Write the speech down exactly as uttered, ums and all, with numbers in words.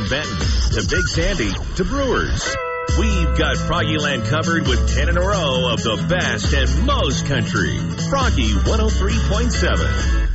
Benton to Big Sandy to Brewers. We've got Froggyland covered with ten in a row of the best and most country. Froggy one oh three point seven.